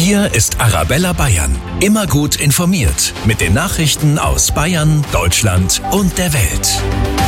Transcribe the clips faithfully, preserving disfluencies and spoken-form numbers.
Hier ist Arabella Bayern. Immer gut informiert mit den Nachrichten aus Bayern, Deutschland und der Welt.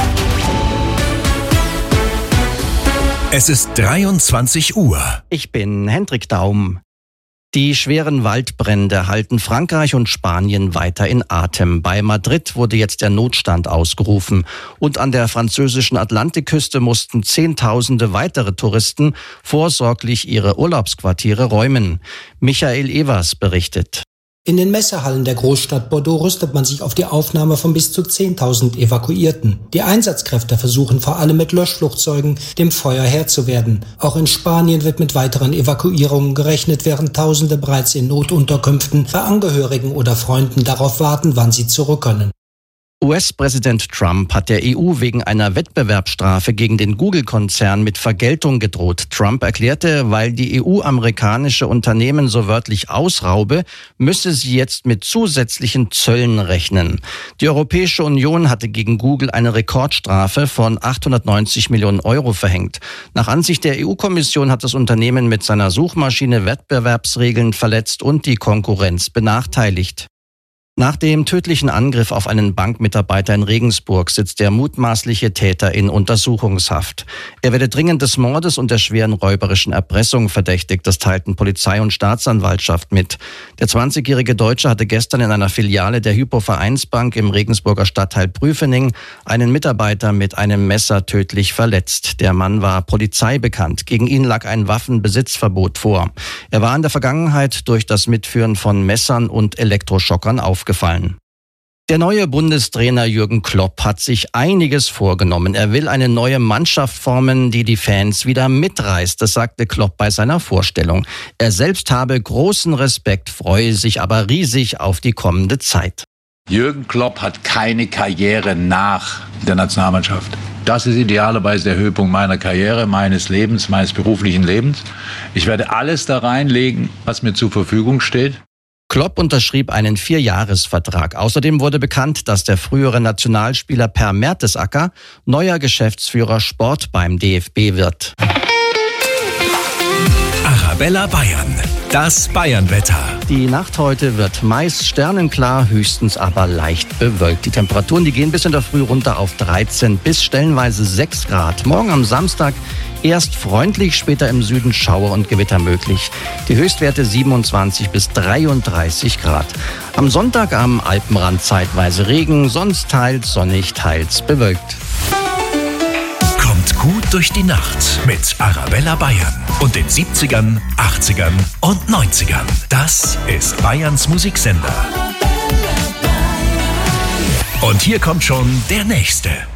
Es ist dreiundzwanzig Uhr. Ich bin Hendrik Daum. Die schweren Waldbrände halten Frankreich und Spanien weiter in Atem. Bei Madrid wurde jetzt der Notstand ausgerufen. Und an der französischen Atlantikküste mussten Zehntausende weitere Touristen vorsorglich ihre Urlaubsquartiere räumen. Michael Evers berichtet. In den Messehallen der Großstadt Bordeaux rüstet man sich auf die Aufnahme von bis zu zehntausend Evakuierten. Die Einsatzkräfte versuchen vor allem mit Löschflugzeugen dem Feuer Herr zu werden. Auch in Spanien wird mit weiteren Evakuierungen gerechnet, während Tausende bereits in Notunterkünften bei Angehörigen oder Freunden darauf warten, wann sie zurück können. U S-Präsident Trump hat der E U wegen einer Wettbewerbsstrafe gegen den Google-Konzern mit Vergeltung gedroht. Trump erklärte, weil die E U amerikanische Unternehmen so wörtlich ausraube, müsse sie jetzt mit zusätzlichen Zöllen rechnen. Die Europäische Union hatte gegen Google eine Rekordstrafe von achthundertneunzig Millionen Euro verhängt. Nach Ansicht der E U-Kommission hat das Unternehmen mit seiner Suchmaschine Wettbewerbsregeln verletzt und die Konkurrenz benachteiligt. Nach dem tödlichen Angriff auf einen Bankmitarbeiter in Regensburg sitzt der mutmaßliche Täter in Untersuchungshaft. Er werde dringend des Mordes und der schweren räuberischen Erpressung verdächtigt, das teilten Polizei und Staatsanwaltschaft mit. Der zwanzigjährige Deutsche hatte gestern in einer Filiale der Hypo Vereinsbank im Regensburger Stadtteil Prüfening einen Mitarbeiter mit einem Messer tödlich verletzt. Der Mann war Polizei bekannt. Gegen ihn lag ein Waffenbesitzverbot vor. Er war in der Vergangenheit durch das Mitführen von Messern und Elektroschockern aufgefallen. Gefallen. Der neue Bundestrainer Jürgen Klopp hat sich einiges vorgenommen. Er will eine neue Mannschaft formen, die die Fans wieder mitreißt. Das sagte Klopp bei seiner Vorstellung. Er selbst habe großen Respekt, freue sich aber riesig auf die kommende Zeit. Jürgen Klopp hat keine Karriere nach der Nationalmannschaft. Das ist idealerweise der Höhepunkt meiner Karriere, meines Lebens, meines beruflichen Lebens. Ich werde alles da reinlegen, was mir zur Verfügung steht. Klopp unterschrieb einen Vierjahresvertrag. Außerdem wurde bekannt, dass der frühere Nationalspieler Per Mertesacker neuer Geschäftsführer Sport beim D F B wird. Arabella Bayern, das Bayernwetter. Die Nacht heute wird meist sternenklar, höchstens aber leicht bewölkt. Die Temperaturen, die gehen bis in der Früh runter auf dreizehn bis stellenweise sechs Grad. Morgen am Samstag erst freundlich, später im Süden Schauer und Gewitter möglich. Die Höchstwerte siebenundzwanzig bis dreiunddreißig Grad. Am Sonntag am Alpenrand zeitweise Regen, sonst teils sonnig, teils bewölkt. Kommt gut durch die Nacht mit Arabella Bayern und den siebzigern, achtzigern und neunzigern. Das ist Bayerns Musiksender. Und hier kommt schon der nächste.